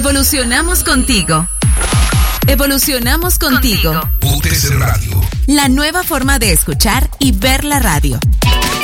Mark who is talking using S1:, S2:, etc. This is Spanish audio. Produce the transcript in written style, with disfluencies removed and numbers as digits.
S1: Evolucionamos contigo. Evolucionamos contigo.
S2: UTC Radio.
S1: La nueva forma de escuchar y ver la radio.